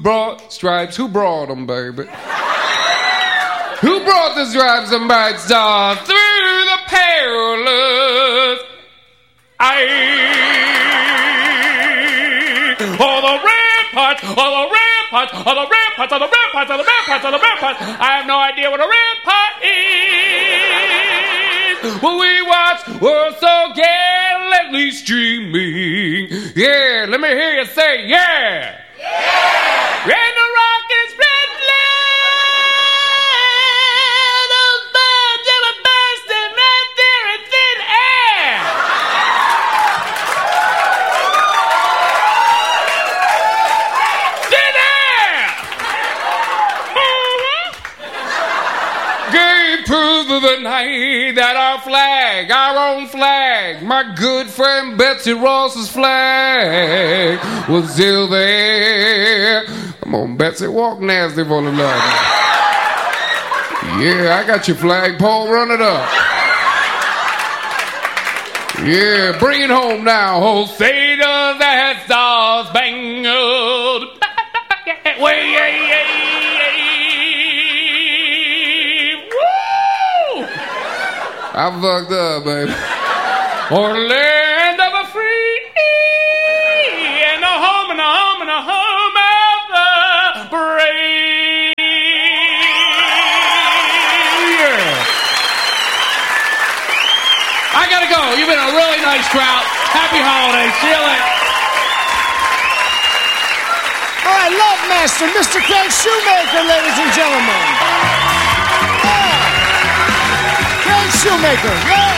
brought stripes? Who brought them, baby? Who brought the stripes and bright stars through the perilous all the ramparts, all the ramparts, all the ramparts, all the ramparts, all the ramparts, all the ramparts. I have no idea what a rampart is. When we watch world so gallantly streaming. Yeah, let me hear you say yeah. Yeah. And the rockets spread those birds that are bursting right there in thin air. Thin air. Gave proof of the night that our flag, our own flag, my good friend Betsy Ross's flag was still there. Come on, Betsy, walk nasty for the love. Yeah, I got your flagpole, run it up. Yeah, bring it home now. Oh, say does that star spangled way, woo! I fucked up, baby. Oh, the land of a free and a home and a home and a home of the brave. I gotta go. You've been a really nice crowd. Happy holidays. See you later. All right, Love Master, Mr. Craig Shoemaker, ladies and gentlemen. Yeah. Craig Shoemaker, yeah.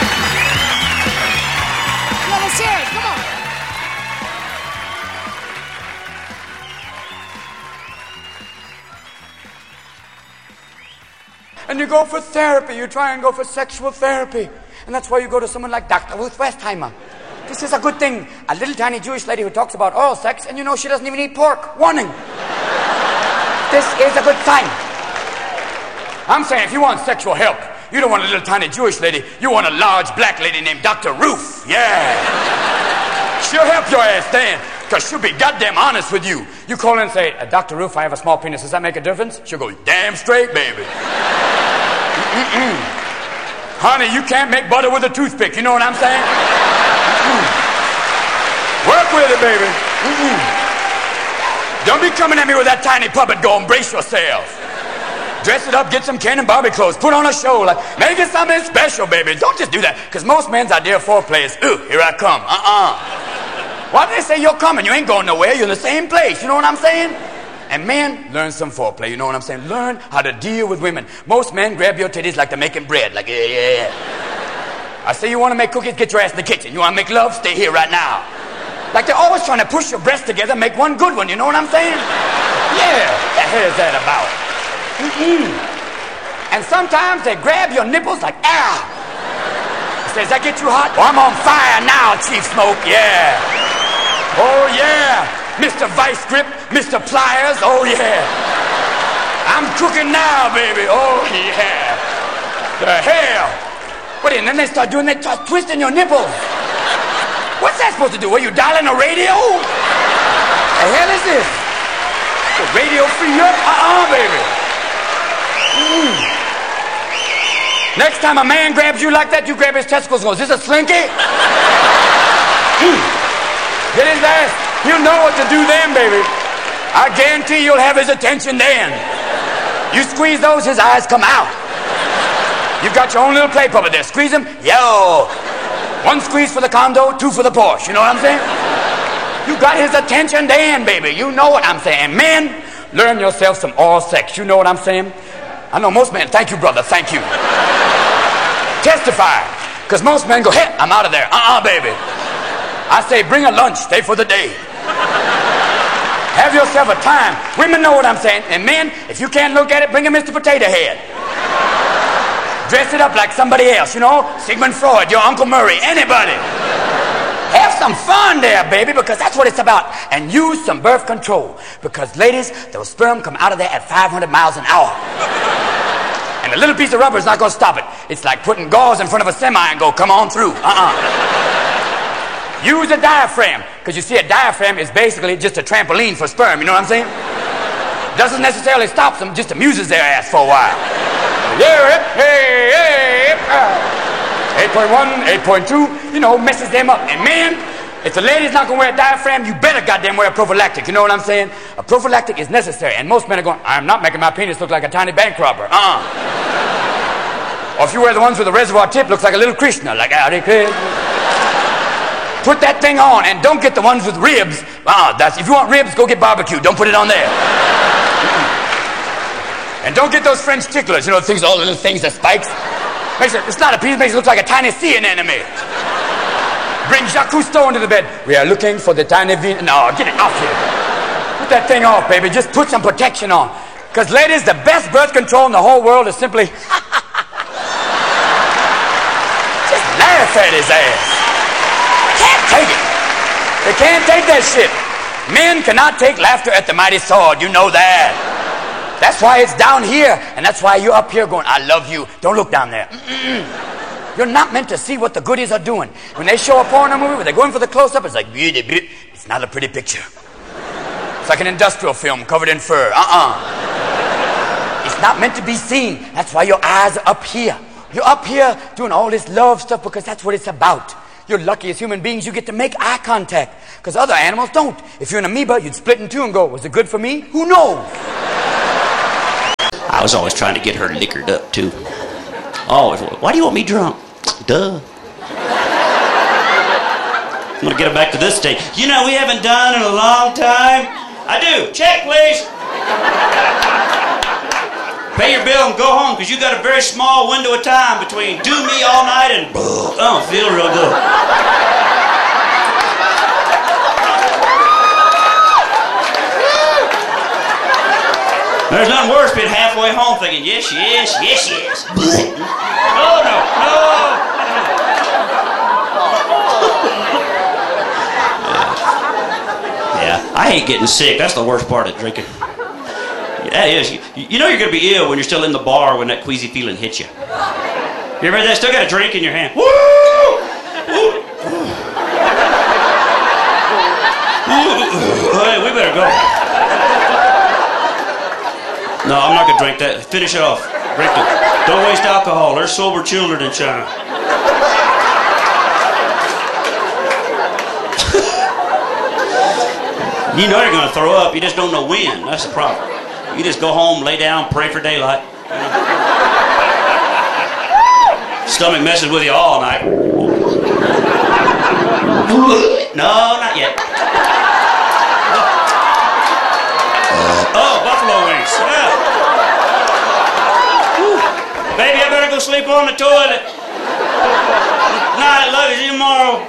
Yeah, let's hear it. Come on. And you go for therapy. You try and go for sexual therapy. And that's why you go to someone like Dr. Ruth Westheimer. This is a good thing. A little tiny Jewish lady who talks about oral sex, and you know she doesn't even eat pork. Warning. This is a good sign. I'm saying if you want sexual help, you don't want a little tiny Jewish lady. You want a large black lady named Dr. Ruth. Yeah. She'll help your ass then, because she'll be goddamn honest with you. You call in and say, Dr. Ruth, I have a small penis. Does that make a difference? She'll go, damn straight, baby. Honey, you can't make butter with a toothpick. You know what I'm saying? Work with it, baby. Don't be coming at me with that tiny puppet. Go embrace yourself. Dress it up, get some Ken and Barbie clothes, put on a show, like make it something special, baby. Don't just do that, because most men's idea of foreplay is, ooh, here I come. Why do they say you're coming? You ain't going nowhere. You're in the same place. You know what I'm saying? And men, learn some foreplay. You know what I'm saying? Learn how to deal with women. Most men grab your titties like they're making bread. Like, yeah. I say you want to make cookies, get your ass in the kitchen. You want to make love, stay here right now. Like they're always trying to push your breasts together, make one good one. You know what I'm saying? Yeah. The hell is that about? And sometimes they grab your nipples like, ow. Says, that get you hot? Well, I'm on fire now, Chief Smoke. Yeah. Oh, yeah. Mr. Vice Grip, Mr. Pliers, oh yeah. I'm cooking now, baby, oh yeah. The hell. What, and then they start twisting your nipples. What's that supposed to do? Are you dialing a radio? The hell is this? The radio free up? Baby. Next time a man grabs you like that, you grab his testicles and goes, is this a slinky? Get his ass. You know what to do then, baby. I guarantee you'll have his attention then. You squeeze those, his eyes come out. You've got your own little play puppet there. Squeeze him, yo. One squeeze for the condo, two for the Porsche. You know what I'm saying? You got his attention then, baby. You know what I'm saying. Men, learn yourself some oral sex. You know what I'm saying? I know most men. Thank you, brother. Thank you. Testify. Because most men go, hey, I'm out of there. Baby. I say, bring a lunch. Stay for the day. Have yourself a time. Women know what I'm saying. And men, if you can't look at it, bring a Mr. Potato Head. Dress it up like somebody else, you know? Sigmund Freud, your Uncle Murray, anybody. Have some fun there, baby, because that's what it's about. And use some birth control. Because, ladies, the sperm come out of there at 500 miles an hour. And a little piece of rubber is not going to stop it. It's like putting gauze in front of a semi and go, come on through. Use a diaphragm. Because you see, a diaphragm is basically just a trampoline for sperm. You know what I'm saying? Doesn't necessarily stop them, just amuses their ass for a while. Yeah, hey, 8.1, 8.2, you know, messes them up. And man, if the lady's not going to wear a diaphragm, you better goddamn wear a prophylactic. You know what I'm saying? A prophylactic is necessary. And most men are going, I'm not making my penis look like a tiny bank robber. Or if you wear the ones with a reservoir tip, looks like a little Krishna. Like, howdy, kid. Put that thing on, and don't get the ones with ribs. If you want ribs, go get barbecue. Don't put it on there. And don't get those French ticklers. You know, things, all the little things, the spikes. It's not a penis, makes it look like a tiny sea anemone. Bring Jacques Cousteau into the bed. We are looking for the tiny Venus. No, get it off here. Put that thing off, baby. Just put some protection on. Because, ladies, the best birth control in the whole world is simply just laugh at his ass. Can't take it. They can't take that shit. Men cannot take laughter at the mighty sword. You know that. That's why it's down here. And that's why you're up here going, I love you. Don't look down there. You're not meant to see what the goodies are doing. When they show a porno movie, when they're going for the close-up, it's like, it's not a pretty picture. It's like an industrial film covered in fur. It's not meant to be seen. That's why your eyes are up here. You're up here doing all this love stuff because that's what it's about. You're lucky as human beings you get to make eye contact because other animals don't. If you're an amoeba, you'd split in two and go, was it good for me? Who knows? I was always trying to get her liquored up, too. Always. Why do you want me drunk? Duh. I'm going to get her back to this stage. You know, we haven't done in a long time. I do. Check, please. Pay your bill and go home, because you got a very small window of time between do me all night and I don't feel real good. There's nothing worse being halfway home thinking, yes, yes, yes, yes. Oh, no, no. Yeah, I hate getting sick. That's the worst part of drinking. That is. You know you're going to be ill when you're still in the bar when that queasy feeling hits you. You ever that? Still got a drink in your hand. Woo! Woo! Hey, we better go. No, I'm not going to drink that. Finish it off. Drink it. Don't waste alcohol. There's sober children in China. You know you're going to throw up. You just don't know when. That's the problem. You just go home, lay down, pray for daylight. Stomach messes with you all night. No, not yet. Oh, buffalo wings. Yeah. Baby, I better go sleep on the toilet. Night, love you, see you tomorrow.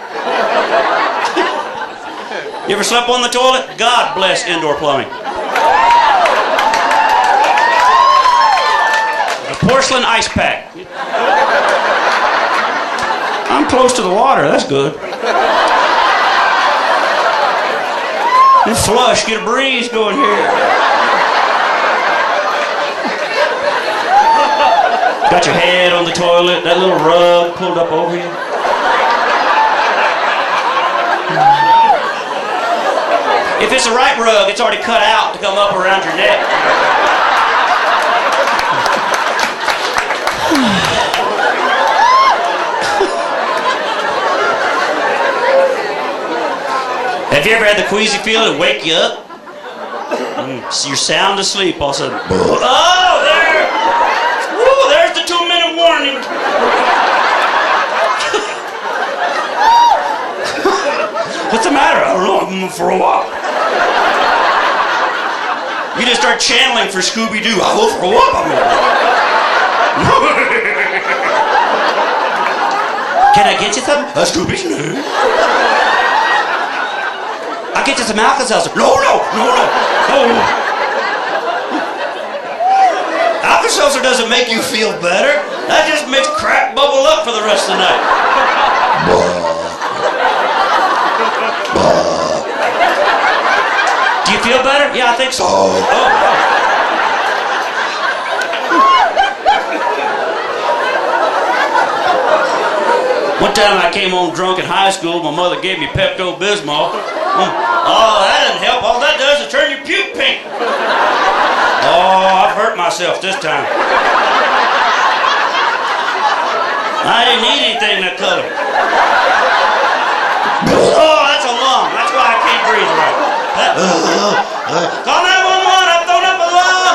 You ever slept on the toilet? God bless indoor plumbing. A porcelain ice pack. I'm close to the water, that's good. And flush, get a breeze going here. Got your head on the toilet, that little rug pulled up over you. If it's the right rug, it's already cut out to come up around your neck. Have you ever had the queasy feeling to wake you up? So you're sound asleep all of a sudden. Oh, there! Woo, there's the 2-minute warning. What's the matter? I don't know, I'm gonna throw up. You just start channeling for Scooby-Doo. I will throw up. Can I get you something? Scooby-Doo. I'll get you some Alka-Seltzer. No. Alka-Seltzer doesn't make you feel better. That just makes crap bubble up for the rest of the night. Do you feel better? Yeah, I think so. One time I came home drunk in high school. My mother gave me Pepto-Bismol. Oh, that doesn't help. All that does is turn your puke pink. myself this time. I didn't eat anything that color. Oh, that's a lung. That's why I can't breathe right. Call 911. I've thrown up a lung.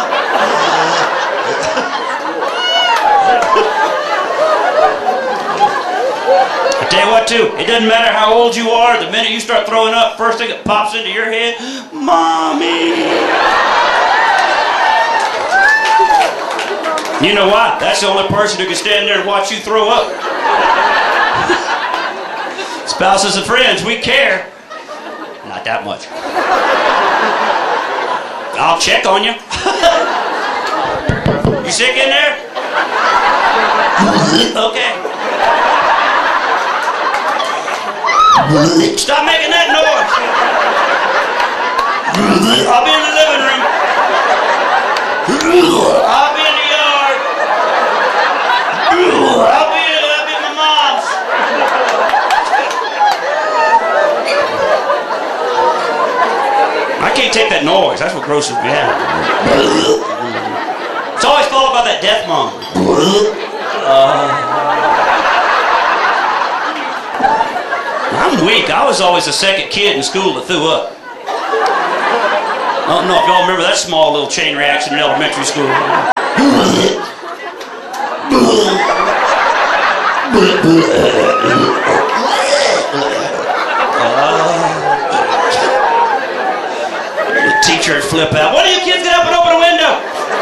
I tell you what, too. It doesn't matter how old you are. The minute you start throwing up, first thing that pops into your head, Mommy. You know why? That's the only person who can stand there and watch you throw up. Spouses and friends, we care. Not that much. I'll check on you. You sick in there? Okay. Stop making that noise. I'll be in the living room. I'll be in the yard. I'll be in my mom's. I can't take that noise. That's what grosses me out. It's always followed by that death moan. I'm weak. I was always the second kid in school that threw up. I don't know if y'all remember that small little chain reaction in elementary school. The teacher would flip out. Why do you kids get up and open a window?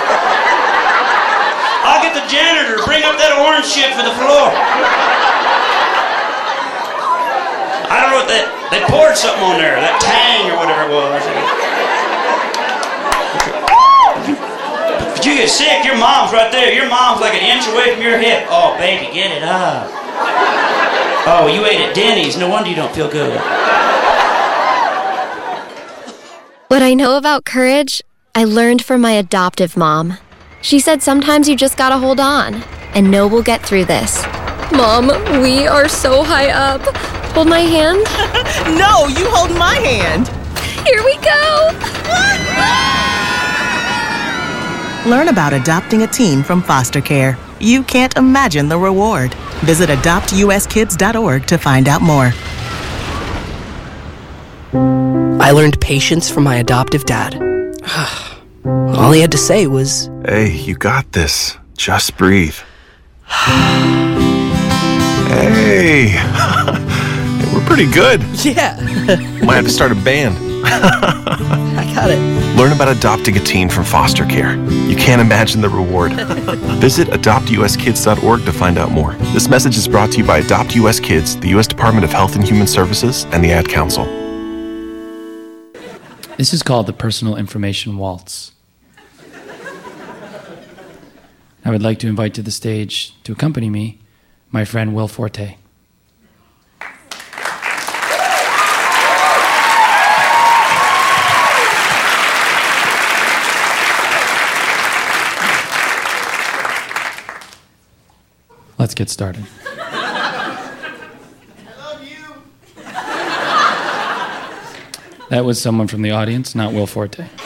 I'll get the janitor to bring up that orange shit for the floor. I don't know what they poured something on there, that Tang or whatever it was. If you get sick, your mom's right there. Your mom's like an inch away from your hip. Oh, baby, get it up. Oh, you ate at Denny's. No wonder you don't feel good. What I know about courage, I learned from my adoptive mom. She said sometimes you just gotta hold on and know we'll get through this. Mom, we are so high up. Hold my hand. No, you hold my hand. Here we go. Learn about adopting a teen from foster care. You can't imagine the reward. Visit adoptuskids.org to find out more. I learned patience from my adoptive dad. All he had to say was, "Hey, you got this. Just breathe." Hey, we're pretty good. yeah, Might have to start a band. I got it. Learn about adopting a teen from foster care. You can't imagine the reward. Visit adoptuskids.org to find out more. This message is brought to you by Adopt US Kids, the U.S. Department of Health and Human Services, and the Ad Council. This is called the Personal Information Waltz. I would like to invite to the stage to accompany me my friend Will Forte. Let's get started. I love you. That was someone from the audience, not Will Forte.